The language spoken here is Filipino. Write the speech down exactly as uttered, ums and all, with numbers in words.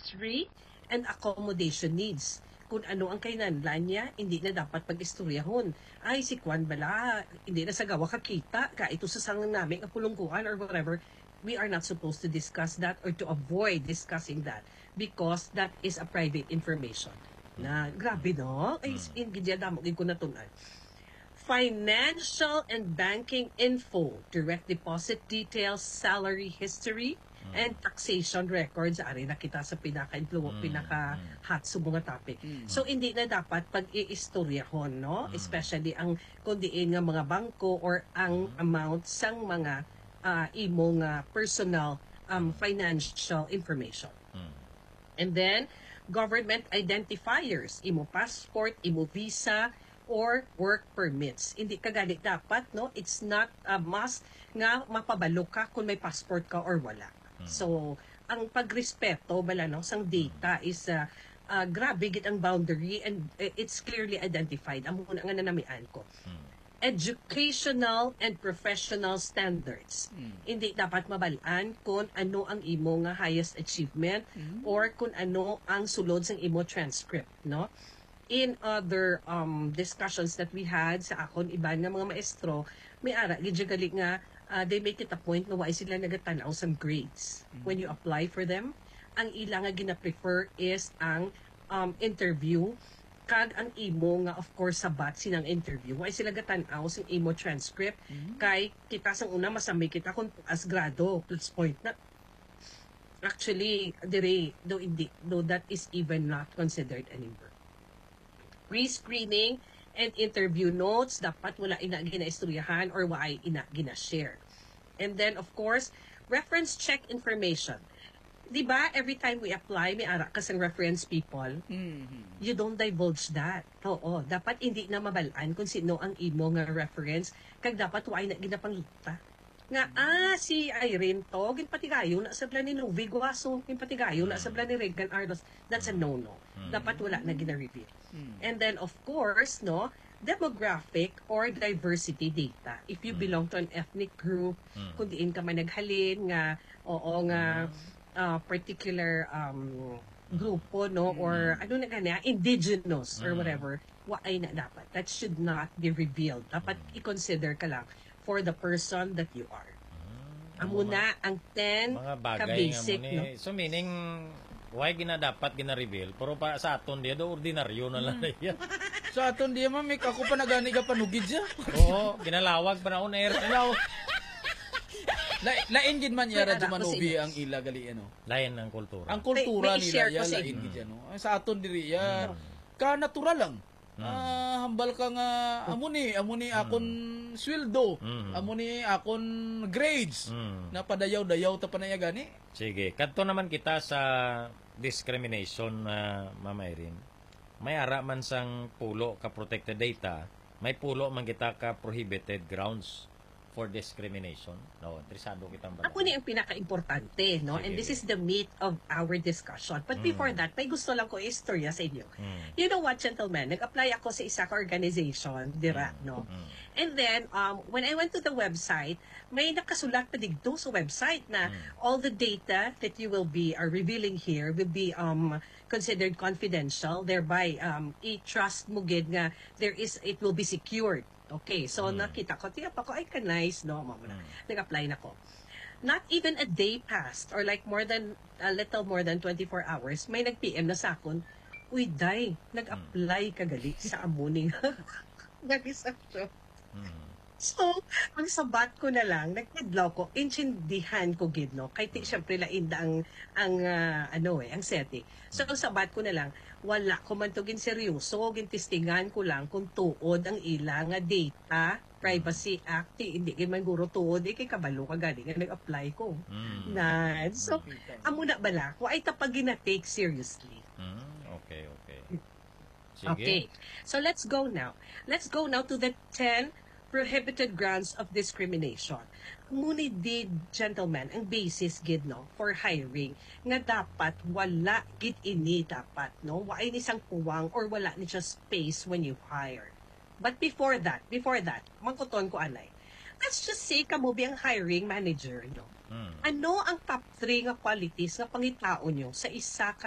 history, and accommodation needs. Kung ano ang kainanlan niya, hindi na dapat pag-istoryahon. Ay, si Kwan bala, hindi na sa gawa kakita, ka ito sa sangang namin, ang pulungkuan or whatever. We are not supposed to discuss that or to avoid discussing that because that is a private information. Na, grabe no? Ay, in gidya damo, gid ko natunan. Financial and banking info, direct deposit details, salary history, and taxation records. Ari na kita sa pinaka-influo, Mm, pinaka-hot sa mga topic. Mm. So, hindi na dapat pag-iistoryahon, no? Especially ang kundiin nga mga bangko or ang amount sang mga uh, imong uh, personal um, financial information. Mm. And then, government identifiers, imo passport, imo visa, or work permits. Hindi ka gali dapat, no? It's not a must nga mapabalo ka kung may passport ka or wala. So, ang pagrespeto bala no sang data is uh, uh, grabe gid ang boundary and uh, it's clearly identified. Amo na nga nanamian ko. Educational and professional standards. Hindi dapat mabalaan kung ano ang imo nga highest achievement or kung ano ang sulod sang imo transcript, no? In other um, discussions that we had sa akon iban nga mga maestro, may ara gid gali nga uh, they make it a point na why sila nagatanaw sa grades when you apply for them. Ang ilang nga gina-prefer is ang um, interview kag ang imo nga of course sabat sinang interview. Why sila gatanaw sa imo transcript kay kita sang una masami kita kung as grado plus point na actually dire though hindi though that is even not considered anymore. Pre-screening and interview notes, dapat wala ina ginaistoryahan or wala ina gina-share. And then, of course, reference check information. Di ba, every time we apply, may ara kasang reference people, Mm-hmm. you don't divulge that. Oo, dapat hindi na mabalaan kung sino ang imo nga reference, kag dapat wala ina ginapangita. Nga, ah, si Irene to, ginpatigayo na sa ni Novi Guaso, ginpatigayo na sa ni Regan Ardos. That's a no-no. Dapat wala na gina-reveal. And then, of course, no, demographic or diversity data. If you belong to an ethnic group, kung diin ka man naghalin, nga, oo nga, uh, particular um, grupo, no, or ano na ganya, indigenous or whatever, waay na dapat. That should not be revealed. Dapat i-consider ka lang for the person that you are. Amo na ang ten Mga ka bagay nga basic, mo no? ni. So meaning, why gina dapat gina-reveal? Pero pa sa aton dia, do ordinaryo na lang yan. Sa aton di man, may ako pa nagani ka panugid siya. Oo, ginalawag pa na on air. Hello. La, lain gid man yara May anak ko Jumanobi sa ang ila gali ano. Lain ng kultura. Ang kultura May- may nila i-share ya ko sa lain inyo. gid yan, no. Sa aton diri ya ka natural lang. Ah, hambal ka nga amo ni amo ni akon sweldo. Mm. Amo ni akon grades. Mm. Napadayaw-dayaw ta panaya gani. Sige, kadto naman kita sa discrimination na uh, Mama Irene. May ara man sang pulo ka protected data, may pulo man kita ka prohibited grounds for discrimination. No, trisado kitang bala. Ako ni ang pinaka-importante, no? Sige. And this is the meat of our discussion. But before that, may gusto lang ko istorya sa inyo. Mm. You know what, gentlemen? Nag-apply ako sa isa ka organization, dira, no? And then, um, when I went to the website, may nakasulat pa dito sa website na all the data that you will be are revealing here will be um considered confidential, thereby um i-trust mo gid nga there is it will be secured. Okay, so nakita ko, tiyak ako, ay ka nice, no? Mama na. Nag-apply na ko. Not even a day passed, or like more than, a little more than twenty-four hours, may nag-P M na sa akon, uy, day, nag-apply ka gali sa amuning. Nag-isasyon. So, ang sabat ko na lang, nagkidlaw ko, intindihan ko gid, no? Kay ti, syempre, lain ang, ang ah, ano eh, ang setting. So, ang sabat ko na lang, wala ko man to gin seryoso, gintistingan ko lang kung tuod ang ilang nga data, Privacy Act, eh, hindi gin man guro tuod, eh, kay kabalo ka gani, nga nag-apply ko. Mm. Na, so, amo na bala, wa ay tapag gina-take seriously. Mm. Okay, okay. Sige. Okay, so let's go now. Let's go now to the ten prohibited grounds of discrimination. Ngunit di, gentlemen, ang basis gid no for hiring nga dapat wala gid ini dapat no waay ni sang puwang or wala ni siya space when you hire. But before that, before that, mangkuton ko anay. Let's just say kamo biyang hiring manager no. Mm. Ano ang top three nga qualities nga pangitao nyo sa isa ka